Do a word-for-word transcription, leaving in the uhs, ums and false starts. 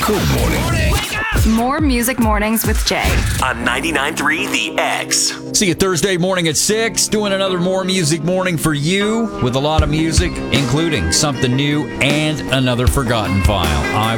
Good morning. More Music Mornings with Jay. On ninety-nine point three The X. See you Thursday morning at six, doing another More Music Morning for you with a lot of music, including something new and another forgotten file. I